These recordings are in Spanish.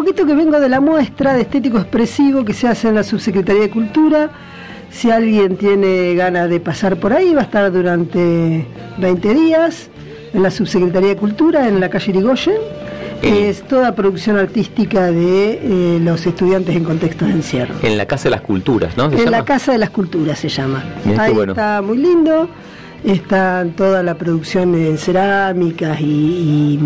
poquito que vengo de la muestra de estético expresivo que se hace en la Subsecretaría de Cultura. Si alguien tiene ganas de pasar por ahí, va a estar durante 20 días en la Subsecretaría de Cultura, en la calle Irigoyen. Es toda producción artística de los estudiantes en contextos de encierro. En la Casa de las Culturas, ¿no? En la Casa de las Culturas se llama. Mirá, ahí bueno. Está muy lindo. Está toda la producción en cerámicas y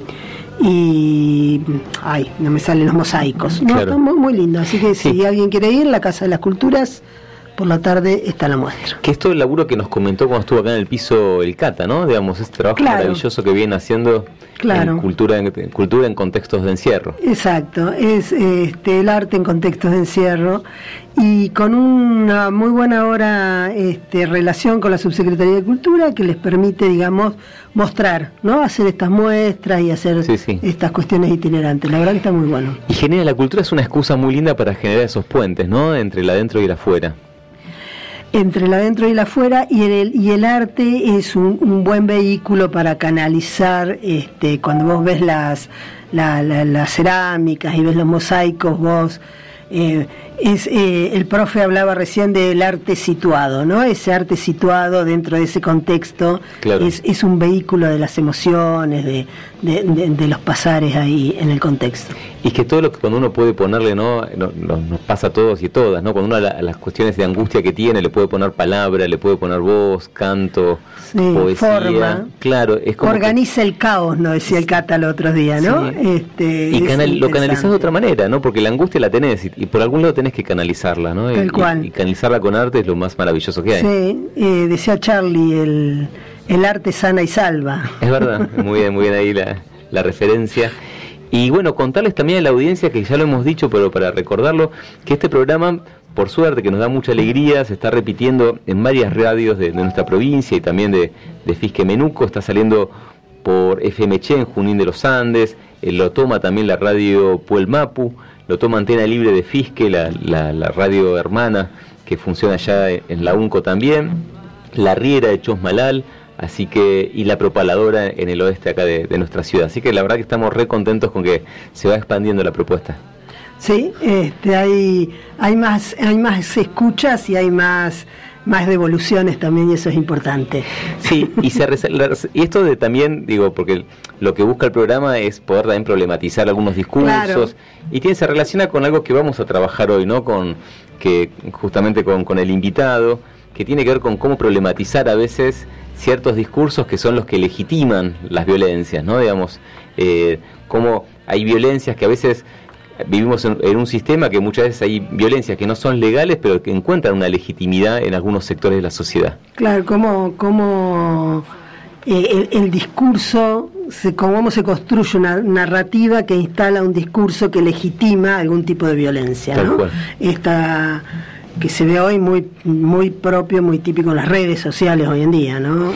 ay, no me salen los mosaicos. No, claro. Está muy, muy lindo. Así que Sí. si alguien quiere ir, la Casa de las Culturas, por la tarde está la muestra. Que es todo el laburo que nos comentó cuando estuvo acá en el piso el Cata, ¿no? Digamos, este trabajo maravilloso que viene haciendo en cultura en contextos de encierro. Exacto, es el arte en contextos de encierro y con una muy buena ahora relación con la Subsecretaría de Cultura que les permite, digamos, mostrar, ¿no? Hacer estas muestras y hacer estas cuestiones itinerantes. La verdad que está muy bueno. Y genera la cultura es una excusa muy linda para generar esos puentes, ¿no? Entre el adentro y el afuera. Entre el adentro y el afuera, y el arte es un buen vehículo para canalizar, cuando vos ves las cerámicas y ves los mosaicos, vos el profe hablaba recién del arte situado, ¿no? Ese arte situado dentro de ese contexto, claro. es un vehículo de las emociones, de los pasares ahí en el contexto. Y es que todo lo que cuando uno puede ponerle, ¿no? Nos pasa a todos y todas, ¿no? Cuando uno a las cuestiones de angustia que tiene le puede poner palabra, le puede poner voz, canto, poesía, forma, claro, es como organiza el caos, ¿no? Decía el Cata el otro día, ¿no? Sí. Y lo canalizás de otra manera, ¿no? Porque la angustia la tenés y por algún lado tenés que canalizarla, ¿no? Tal cual. Y canalizarla con arte es lo más maravilloso que hay. Sí, decía Charlie, el arte sana y salva. Es verdad, muy bien ahí la referencia. Y bueno, contarles también a la audiencia, que ya lo hemos dicho, pero para recordarlo, que este programa, por suerte, que nos da mucha alegría, se está repitiendo en varias radios de nuestra provincia y también de Fisque Menuco. Está saliendo por FMC en Junín de los Andes, lo toma también la radio Puelmapu, lo toma Antena Libre de Fisque, la radio hermana que funciona allá en la UNCO también, la Riera de Chosmalal, así que, y la Propaladora en el oeste acá de nuestra ciudad. Así que la verdad que estamos re contentos con que se va expandiendo la propuesta. Sí, hay más escuchas y hay más devoluciones también, y eso es importante. Sí, y esto de también, digo, porque lo que busca el programa es poder también problematizar algunos discursos, claro. Y se relaciona con algo que vamos a trabajar hoy, ¿no? Justamente con el invitado, que tiene que ver con cómo problematizar a veces ciertos discursos que son los que legitiman las violencias, ¿no? Digamos, cómo hay violencias que a veces vivimos en un sistema que muchas veces hay violencias que no son legales, pero que encuentran una legitimidad en algunos sectores de la sociedad. Claro, cómo el discurso, cómo se construye una narrativa que instala un discurso que legitima algún tipo de violencia, ¿no? Esta que se ve hoy muy propio, muy típico en las redes sociales hoy en día, ¿no?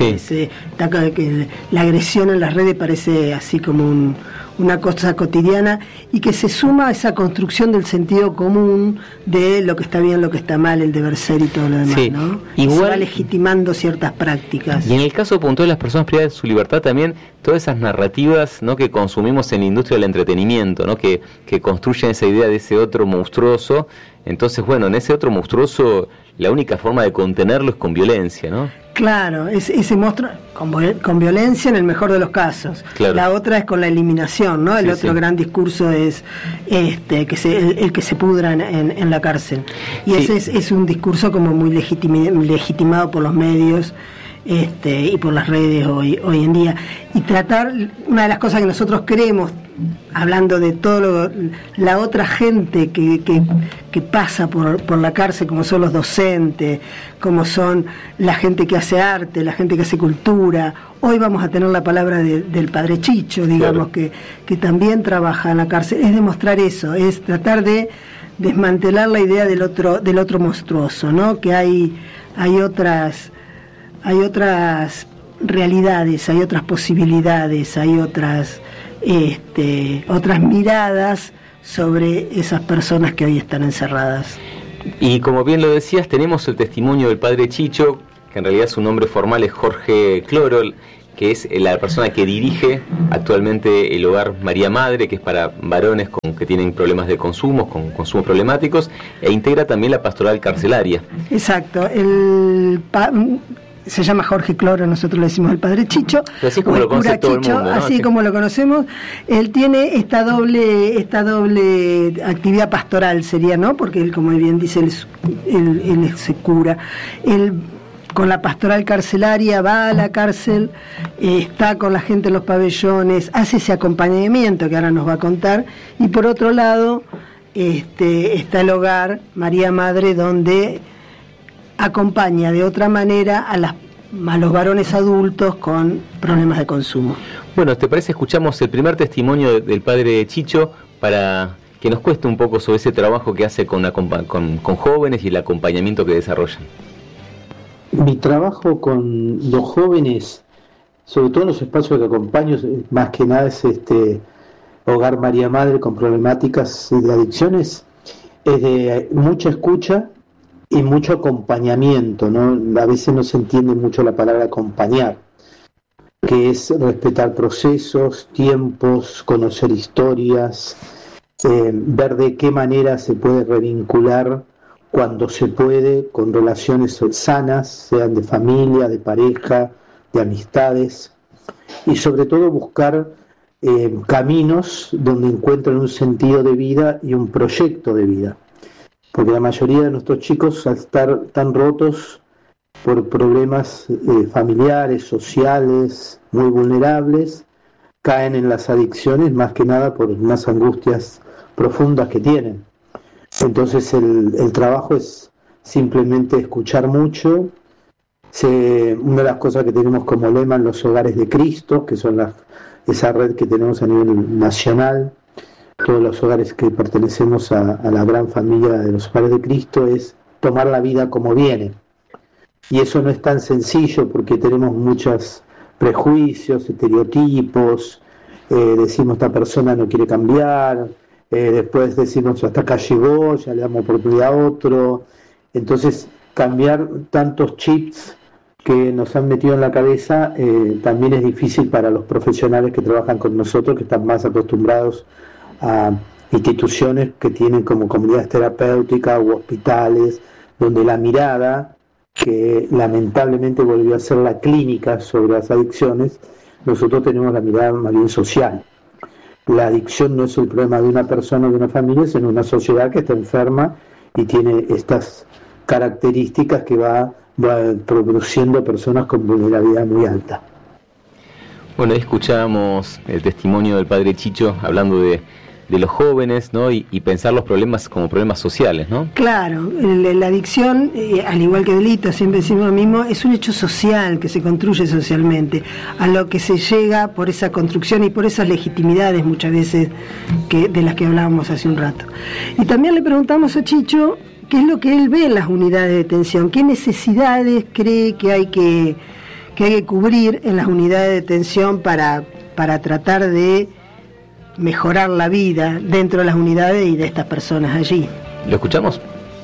Que la agresión en las redes parece así como una cosa cotidiana, y que se suma a esa construcción del sentido común de lo que está bien, lo que está mal, el deber ser y todo lo demás, ¿no? Igual, se va legitimando ciertas prácticas. Y en el caso puntual de las personas privadas de su libertad también, todas esas narrativas, ¿no?, que consumimos en la industria del entretenimiento, ¿no?, que construyen esa idea de ese otro monstruoso. Entonces, bueno, en ese otro monstruoso la única forma de contenerlo es con violencia, ¿no? Claro, ese monstruo con violencia en el mejor de los casos. Claro. La otra es con la eliminación, ¿no? El otro gran discurso es el que se pudra en la cárcel. Y ese es un discurso como muy legitimado por los medios y por las redes hoy en día. Y tratar, una de las cosas que nosotros queremos, hablando de todo la otra gente que pasa por la cárcel, como son los docentes, como son la gente que hace arte, la gente que hace cultura. Hoy vamos a tener la palabra del padre Chicho, digamos, claro, que también trabaja en la cárcel. Es demostrar eso, es tratar de desmantelar la idea del otro monstruoso, ¿no? Que hay otras realidades, hay otras posibilidades, hay otras miradas sobre esas personas que hoy están encerradas. Y como bien lo decías, tenemos el testimonio del padre Chicho, que en realidad su nombre formal es Jorge Cloro, que es la persona que dirige actualmente el hogar María Madre, que es para varones que tienen problemas de consumo, con consumos problemáticos, e integra también la pastoral carcelaria. Exacto. Se llama Jorge Cloro, nosotros le decimos el Padre Chicho, así como lo conoce todo Chicho, el mundo, ¿no? así como lo conocemos. Él tiene esta doble actividad pastoral, sería, ¿no? Porque él, como bien dice, él se cura. Él, con la pastoral carcelaria, va a la cárcel, está con la gente en los pabellones, hace ese acompañamiento que ahora nos va a contar, y por otro lado está el hogar María Madre, donde acompaña de otra manera a los varones adultos con problemas de consumo. Bueno, ¿te parece? Escuchamos el primer testimonio del Padre Chicho para que nos cueste un poco sobre ese trabajo que hace con jóvenes y el acompañamiento que desarrollan. Mi trabajo con los jóvenes, sobre todo en los espacios que acompaño, más que nada es Hogar María Madre con problemáticas de adicciones, es de mucha escucha y mucho acompañamiento, ¿no? A veces no se entiende mucho la palabra acompañar, que es respetar procesos, tiempos, conocer historias, ver de qué manera se puede revincular cuando se puede, con relaciones sanas, sean de familia, de pareja, de amistades, y sobre todo buscar caminos donde encuentren un sentido de vida y un proyecto de vida. Porque la mayoría de nuestros chicos, al estar tan rotos por problemas familiares, sociales, muy vulnerables, caen en las adicciones más que nada por unas angustias profundas que tienen. Entonces el trabajo es simplemente escuchar mucho. Una de las cosas que tenemos como lema en los hogares de Cristo, que son esa red que tenemos a nivel nacional, todos los hogares que pertenecemos a la gran familia de los hogares de Cristo, es tomar la vida como viene. Y eso no es tan sencillo porque tenemos muchos prejuicios, estereotipos, decimos esta persona no quiere cambiar, después decimos hasta acá llegó, ya le damos oportunidad a otro. Entonces cambiar tantos chips que nos han metido en la cabeza también es difícil para los profesionales que trabajan con nosotros, que están más acostumbrados a instituciones que tienen como comunidades terapéuticas u hospitales, donde la mirada, que lamentablemente volvió a ser la clínica sobre las adicciones, nosotros tenemos la mirada más bien social. La adicción no es el problema de una persona o de una familia, sino una sociedad que está enferma y tiene estas características que va produciendo personas con vulnerabilidad muy alta. Bueno, ahí escuchábamos el testimonio del Padre Chicho hablando de los jóvenes, ¿no? Y pensar los problemas como problemas sociales, ¿no? Claro, la adicción, al igual que delito, siempre decimos lo mismo, es un hecho social que se construye socialmente, a lo que se llega por esa construcción y por esas legitimidades muchas veces de las que hablábamos hace un rato. Y también le preguntamos a Chicho qué es lo que él ve en las unidades de detención, qué necesidades cree que hay que cubrir en las unidades de detención para tratar de mejorar la vida dentro de las unidades y de estas personas allí. ¿Lo escuchamos?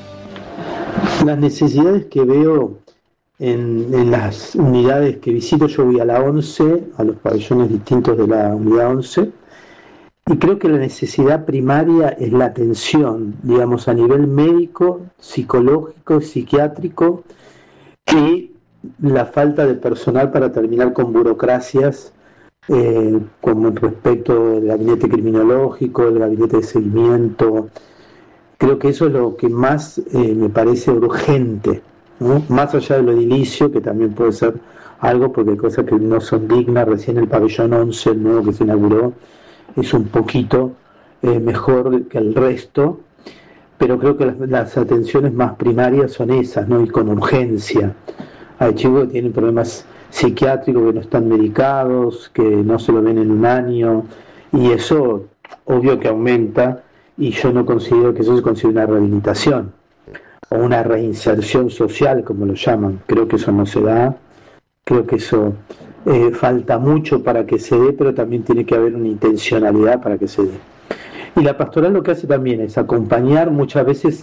Las necesidades que veo en las unidades que visito, yo voy a la 11, a los pabellones distintos de la unidad 11, y creo que la necesidad primaria es la atención, digamos, a nivel médico, psicológico, psiquiátrico, y la falta de personal para terminar con burocracias como respecto del gabinete criminológico, del gabinete de seguimiento. Creo que eso es lo que más me parece urgente, ¿no? Más allá de lo edilicio, que también puede ser algo, porque hay cosas que no son dignas. Recién el pabellón 11, el nuevo que se inauguró, es un poquito mejor que el resto, pero creo que las atenciones más primarias son esas, ¿no? Y con urgencia. Hay chicos que tienen problemas psiquiátricos que no están medicados, que no se lo ven en un año, y eso obvio que aumenta, y yo no considero que eso se considere una rehabilitación o una reinserción social, como lo llaman. Creo que eso no se da, creo que eso falta mucho para que se dé, pero también tiene que haber una intencionalidad para que se dé. Y la pastoral lo que hace también es acompañar. Muchas veces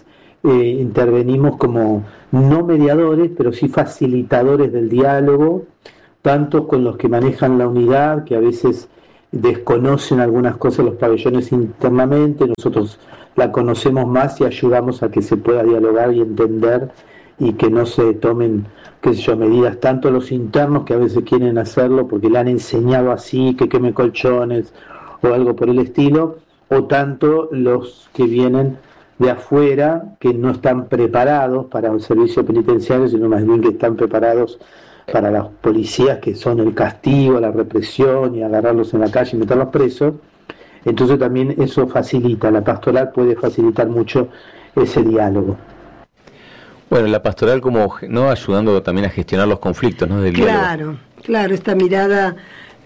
intervenimos como no mediadores, pero sí facilitadores del diálogo, tanto con los que manejan la unidad, que a veces desconocen algunas cosas los pabellones internamente, nosotros la conocemos más y ayudamos a que se pueda dialogar y entender y que no se tomen, qué sé yo, medidas tanto los internos que a veces quieren hacerlo porque le han enseñado así, que queme colchones o algo por el estilo, o tanto los que vienen de afuera que no están preparados para un servicio penitenciario, sino más bien que están preparados para las policías, que son el castigo, la represión y agarrarlos en la calle y meterlos presos. Entonces también eso facilita, la pastoral puede facilitar mucho ese diálogo. Bueno, la pastoral como, ¿no?, ayudando también a gestionar los conflictos, ¿no?, del diálogo. Claro, esta mirada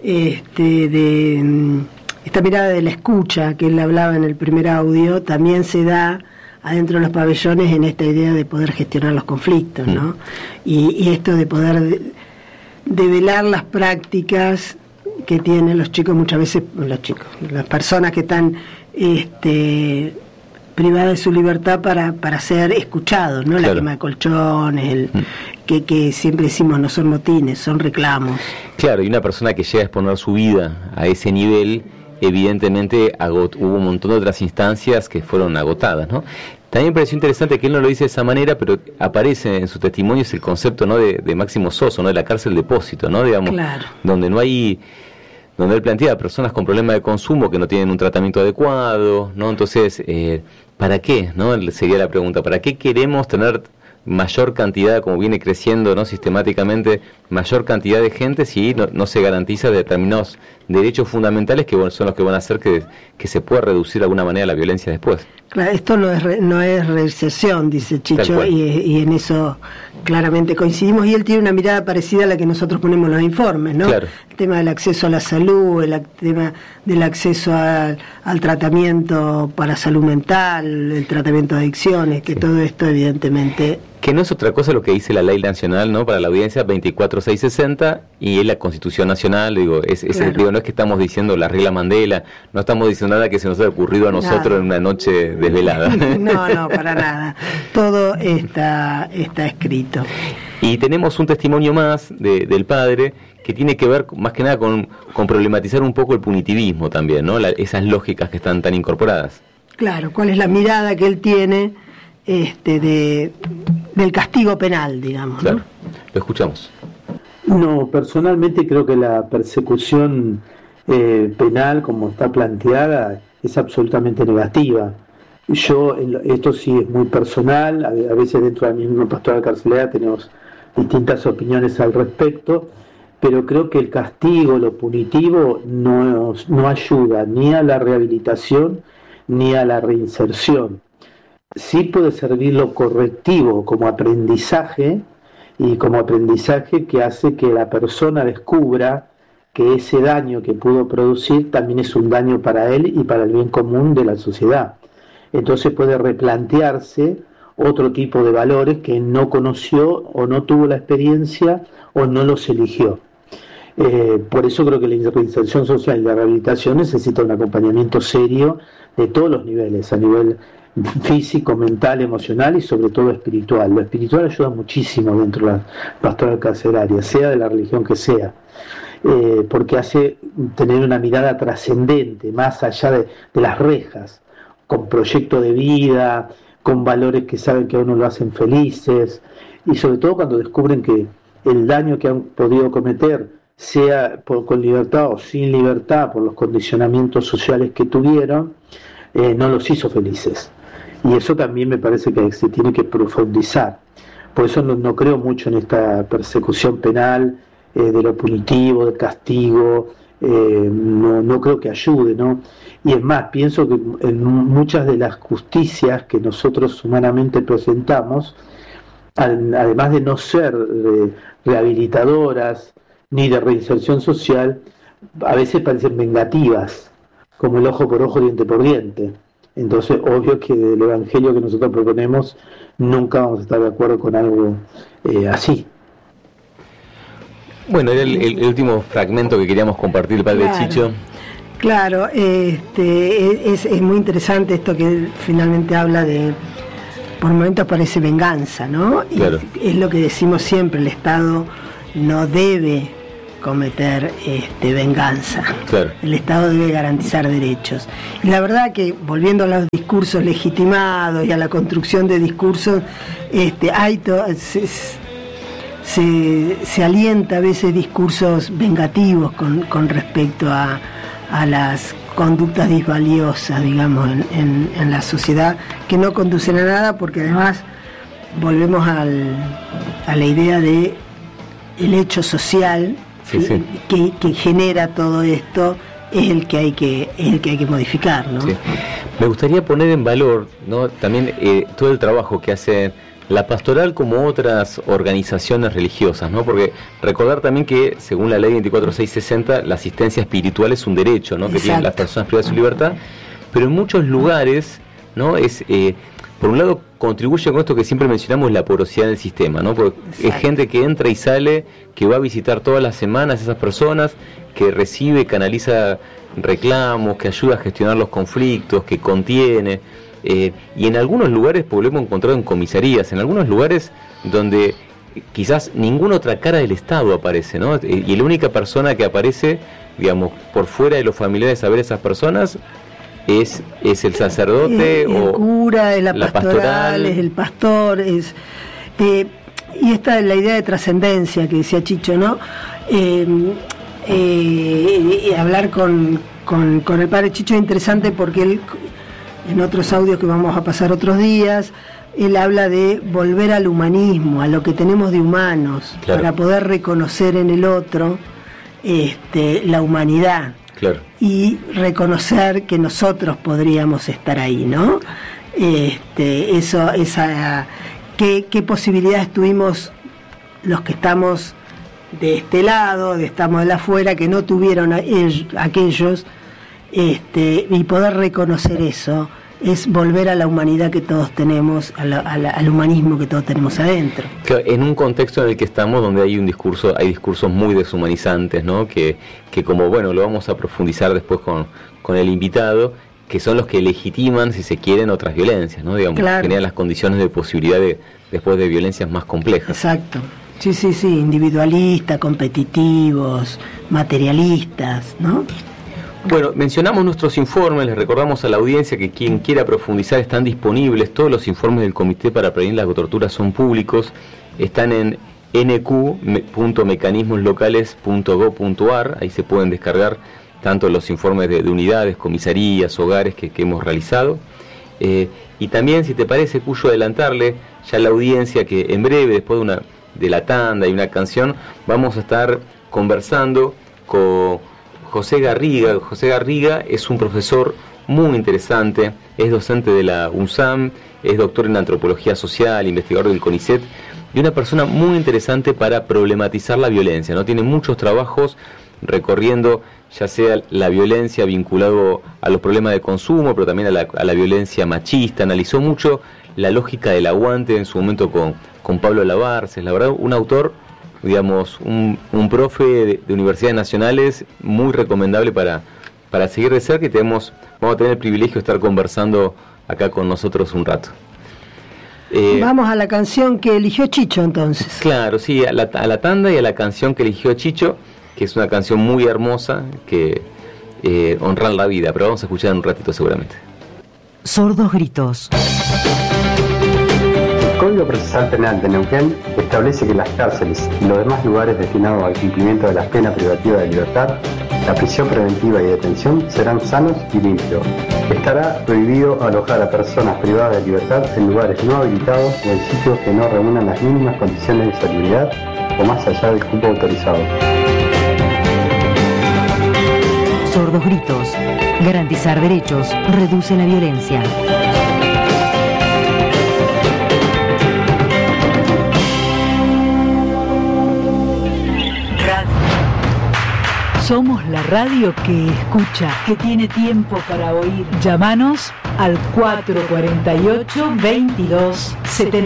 esta mirada de la escucha que él hablaba en el primer audio también se da adentro de los pabellones en esta idea de poder gestionar los conflictos, ¿no? Y esto de poder develar las prácticas que tienen los chicos muchas veces, las personas que están privadas de su libertad para ser escuchados, ¿no? Claro. La quema de colchones, que siempre decimos no son motines, son reclamos. Claro, y una persona que llega a exponer su vida a ese nivel, evidentemente hubo un montón de otras instancias que fueron agotadas, ¿no? También me pareció interesante que él no lo dice de esa manera, pero aparece en su testimonio el concepto, ¿no?, de Máximo Soso, ¿no?, de la cárcel depósito, ¿no?, digamos, claro, donde él plantea personas con problemas de consumo que no tienen un tratamiento adecuado, ¿no? Entonces, ¿para qué?, ¿no?, sería la pregunta, ¿para qué queremos tener mayor cantidad, como viene creciendo, ¿no?, sistemáticamente, mayor cantidad de gente si no se garantiza determinados derechos fundamentales que son los que van a hacer que se pueda reducir de alguna manera la violencia después? Claro, esto no es reinserción, dice Chicho, y en eso claramente coincidimos, y él tiene una mirada parecida a la que nosotros ponemos en los informes, ¿no? Claro. El tema del acceso a la salud, el tema del acceso al tratamiento para salud mental, el tratamiento de adicciones, que todo esto evidentemente... Que no es otra cosa lo que dice la ley nacional, ¿no?, para la audiencia 24660, y es la Constitución Nacional, digo, claro. No es que estamos diciendo la regla Mandela, no estamos diciendo nada que se nos haya ocurrido a nosotros en una noche desvelada. No, para nada. Todo está escrito. Y tenemos un testimonio más del padre que tiene que ver más que nada con problematizar un poco el punitivismo también, ¿no? Esas lógicas que están tan incorporadas. Claro, ¿cuál es la mirada que él tiene del castigo penal, digamos? Claro, ¿no? Lo escuchamos. No, personalmente creo que la persecución penal, como está planteada, es absolutamente negativa. Esto sí es muy personal, a veces dentro de la misma pastoral carcelaria tenemos distintas opiniones al respecto, pero creo que el castigo, lo punitivo, no ayuda ni a la rehabilitación ni a la reinserción. Sí puede servir lo correctivo como aprendizaje, y como aprendizaje que hace que la persona descubra que ese daño que pudo producir también es un daño para él y para el bien común de la sociedad. Entonces puede replantearse otro tipo de valores que no conoció o no tuvo la experiencia o no los eligió. Por eso creo que la reinserción social y la rehabilitación necesita un acompañamiento serio de todos los niveles, a nivel físico, mental, emocional y sobre todo espiritual. Lo espiritual ayuda muchísimo dentro de la pastoral carcelaria, sea de la religión que sea, porque hace tener una mirada trascendente, más allá de las rejas, con proyecto de vida, con valores que saben que a uno lo hacen felices, y sobre todo cuando descubren que el daño que han podido cometer, sea con libertad o sin libertad, por los condicionamientos sociales que tuvieron, no los hizo felices. Y eso también me parece que se tiene que profundizar. Por eso no creo mucho en esta persecución penal, de lo punitivo, del castigo, no creo que ayude, ¿no? Y es más, pienso que en muchas de las justicias que nosotros humanamente presentamos, además de no ser rehabilitadoras ni de reinserción social, a veces parecen vengativas, como el ojo por ojo, diente por diente. Entonces, obvio que del evangelio que nosotros proponemos nunca vamos a estar de acuerdo con algo así. Bueno, era el último fragmento que queríamos compartir, el padre Chicho. Claro, es muy interesante esto que él finalmente habla de, por momentos parece venganza, ¿no? Claro. Y es lo que decimos siempre, el Estado no debe cometer venganza. Claro. El Estado debe garantizar derechos. Y la verdad que, volviendo a los discursos legitimados y a la construcción de discursos, se alienta a veces discursos vengativos con respecto a las conductas disvaliosas, digamos, en la sociedad, que no conducen a nada, porque además volvemos a la idea de el hecho social. Sí. Que genera todo esto, es el que hay que modificar, ¿no? Sí. Me gustaría poner en valor, ¿no?, también todo el trabajo que hace la pastoral como otras organizaciones religiosas, ¿no? Porque recordar también que, según la ley 24660, la asistencia espiritual es un derecho, ¿no?, que tienen las personas privadas de su libertad, pero en muchos lugares, ¿no?, por un lado contribuye con esto que siempre mencionamos, la porosidad del sistema, ¿no? Porque es gente que entra y sale, que va a visitar todas las semanas a esas personas, que recibe, canaliza reclamos, que ayuda a gestionar los conflictos, que contiene, y en algunos lugares, pues lo hemos encontrado en comisarías, en algunos lugares donde quizás ninguna otra cara del Estado aparece, ¿no? Y la única persona que aparece, digamos, por fuera de los familiares a ver a esas personas es el sacerdote, el cura, es la pastoral, es el pastor, y esta es la idea de trascendencia que decía Chicho, ¿no? Hablar con el padre Chicho es interesante porque él, en otros audios que vamos a pasar otros días, él habla de volver al humanismo, a lo que tenemos de humanos, claro, para poder reconocer en el otro la humanidad. Claro. Y reconocer que nosotros podríamos estar ahí, ¿no? ¿Qué posibilidades tuvimos los que estamos de este lado, estamos de la afuera, que no tuvieron aquellos, y poder reconocer eso es volver a la humanidad que todos tenemos, al humanismo que todos tenemos adentro. Claro, en un contexto en el que estamos, donde hay discursos muy deshumanizantes, ¿no? Que como, bueno, lo vamos a profundizar después con el invitado, que son los que legitiman, si se quieren, otras violencias, ¿no? Digamos, claro, generan las condiciones de posibilidad después de violencias más complejas. Exacto. Sí, individualistas, competitivos, materialistas, ¿no? Bueno, mencionamos nuestros informes, les recordamos a la audiencia que quien quiera profundizar están disponibles, todos los informes del Comité para Prevenir las Torturas son públicos, están en nq.mecanismoslocales.gov.ar, ahí se pueden descargar tanto los informes de unidades, comisarías, hogares que hemos realizado, y también, si te parece, Cuyo, adelantarle ya a la audiencia que en breve, después de la tanda y una canción, vamos a estar conversando con José Garriga. José Garriga es un profesor muy interesante, es docente de la UNSAM, es doctor en antropología social, investigador del CONICET, y una persona muy interesante para problematizar la violencia, ¿no? Tiene muchos trabajos recorriendo ya sea la violencia vinculado a los problemas de consumo, pero también a la violencia machista. Analizó mucho la lógica del aguante en su momento con Pablo Lavarces. La verdad, un autor, digamos, un profe de universidades nacionales muy recomendable para seguir de cerca, y vamos a tener el privilegio de estar conversando acá con nosotros un rato. Vamos a la canción que eligió Chicho, entonces. Claro, sí, a la tanda y a la canción que eligió Chicho, que es una canción muy hermosa, que honra la vida, pero vamos a escuchar en un ratito seguramente. Sordos gritos. El Código Procesal Penal de Neuquén establece que las cárceles y los demás lugares destinados al cumplimiento de las penas privativas de libertad, la prisión preventiva y detención serán sanos y limpios. Estará prohibido alojar a personas privadas de libertad en lugares no habilitados o en sitios que no reúnan las mínimas condiciones de salubridad o más allá del cupo autorizado. Sordos gritos. Garantizar derechos reduce la violencia. Somos la radio que escucha, que tiene tiempo para oír. Llámanos al 448-2270.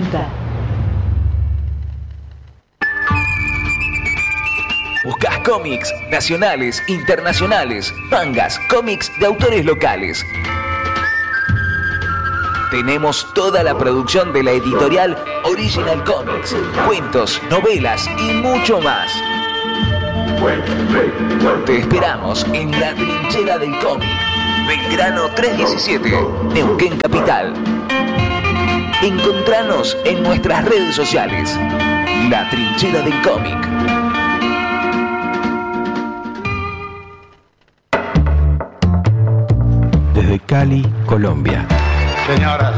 Buscas cómics nacionales, internacionales, mangas, cómics de autores locales. Tenemos toda la producción de la editorial Original Comics, cuentos, novelas y mucho más. Te esperamos en la Trinchera del Cómic, Belgrano 317, Neuquén Capital. Encontranos en nuestras redes sociales. La Trinchera del Cómic. Desde Cali, Colombia. Señoras